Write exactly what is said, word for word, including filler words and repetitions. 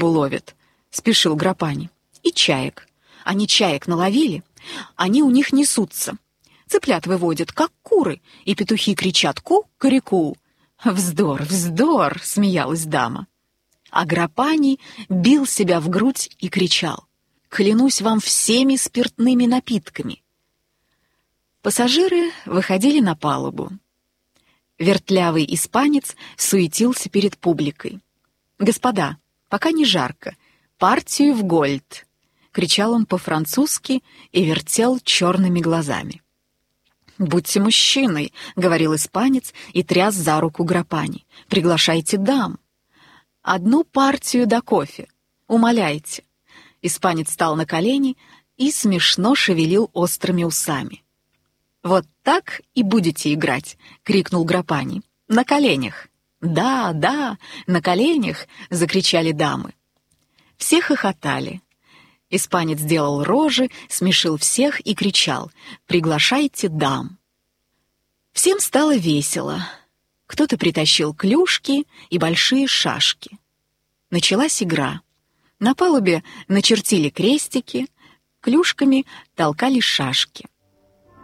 ловят», — спешил Грапани. «И чаек. Они чаек наловили, они у них несутся. Цыплят выводят, как куры, и петухи кричат ку-карику». «Вздор, вздор!» — смеялась дама. А Грапани бил себя в грудь и кричал: «Клянусь вам всеми спиртными напитками!» Пассажиры выходили на палубу. Вертлявый испанец суетился перед публикой. «Господа, пока не жарко, партию в гольд!» — кричал он по-французски и вертел черными глазами. «Будьте мужчиной», — говорил испанец и тряс за руку Грапани. «Приглашайте дам. Одну партию до кофе. Умоляйте». Испанец встал на колени и смешно шевелил острыми усами. «Вот так и будете играть», — крикнул Грапани. «На коленях». «Да, да, на коленях», — закричали дамы. Все хохотали. Испанец делал рожи, смешил всех и кричал: «Приглашайте дам». Всем стало весело. Кто-то притащил клюшки и большие шашки. Началась игра. На палубе начертили крестики, клюшками толкали шашки.